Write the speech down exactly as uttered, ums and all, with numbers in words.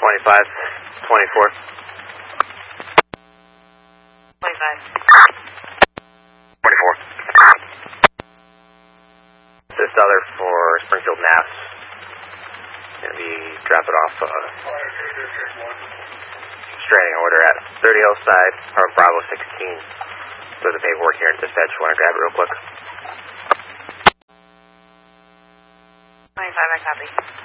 twenty-five, twenty-four. twenty-five. twenty-four. This other for Springfield, Mass. Gonna be dropping off uh, stranding order at thirty Hillside, or Bravo sixteen. So the paperwork here in dispatch. Want to grab it real quick? twenty-five, I copy.